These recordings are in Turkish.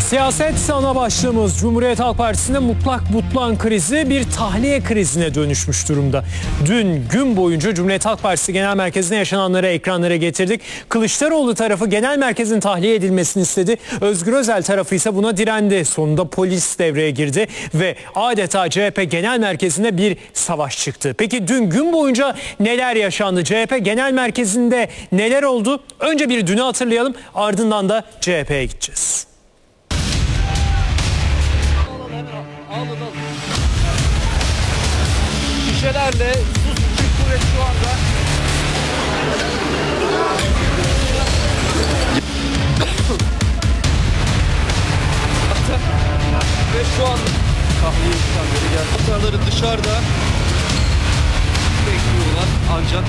Siyaset ana başlığımız. Cumhuriyet Halk Partisi'nde mutlak butlan krizi bir tahliye krizine dönüşmüş durumda. Dün gün boyunca Cumhuriyet Halk Partisi Genel Merkezi'ne yaşananları ekranlara getirdik. Kılıçdaroğlu tarafı genel merkezin tahliye edilmesini istedi. Özgür Özel tarafı ise buna direndi. Sonunda polis devreye girdi ve adeta CHP Genel Merkezi'nde bir savaş çıktı. Peki dün gün boyunca neler yaşandı? CHP Genel Merkezi'nde neler oldu? Önce bir dünü hatırlayalım, ardından da CHP'ye gideceğiz. Şişelerle su kuvvet şu anda. Ve şu an tahliye işlemleri geldi. Motorları dışarıda bekliyorlar. Ancak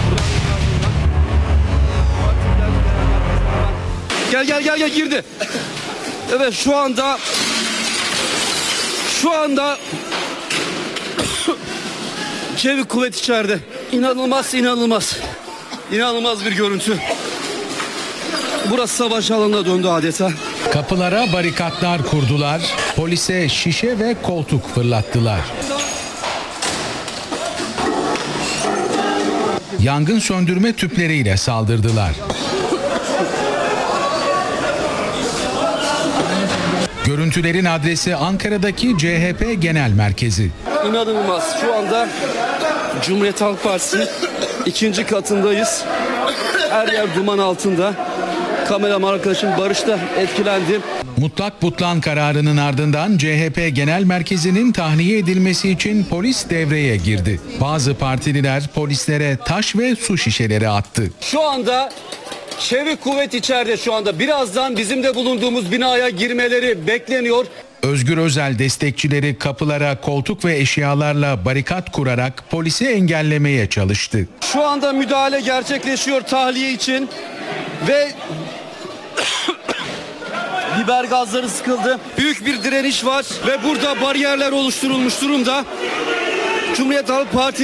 gel girdi. Evet şu anda Çevik kuvvet içeride. İnanılmaz bir görüntü. Burası savaş alanına döndü adeta. Kapılara barikatlar kurdular, polise şişe ve koltuk fırlattılar. Yangın söndürme tüpleriyle saldırdılar. Görüntülerin adresi Ankara'daki CHP Genel Merkezi. İnanılmaz. Şu anda Cumhuriyet Halk Partisi'nin 2. katındayız. Her yer duman altında. Kameraman arkadaşım Barış da etkilendi. Mutlak butlan kararının ardından CHP Genel Merkezi'nin tahliye edilmesi için polis devreye girdi. Bazı partililer polislere taş ve su şişeleri attı. Şu anda Çevik kuvvet içeride şu anda. Birazdan bizim de bulunduğumuz binaya girmeleri bekleniyor. Özgür Özel destekçileri kapılara koltuk ve eşyalarla barikat kurarak polisi engellemeye çalıştı. Şu anda müdahale gerçekleşiyor tahliye için ve biber gazları sıkıldı. Büyük bir direniş var ve burada bariyerler oluşturulmuş durumda. Cumhuriyet Halk Partisi